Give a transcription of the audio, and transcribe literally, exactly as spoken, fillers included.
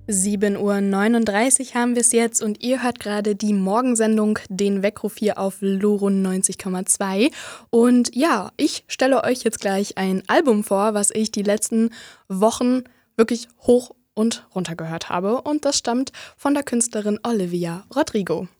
sieben Uhr neununddreißig haben wir es jetzt und ihr hört gerade die Morgensendung, den Weckruf hier auf Loro neunzig Komma zwei. Und ja, ich stelle euch jetzt gleich ein Album vor, was ich die letzten Wochen wirklich hoch und runter gehört habe. Und das stammt von der Künstlerin Olivia Rodrigo.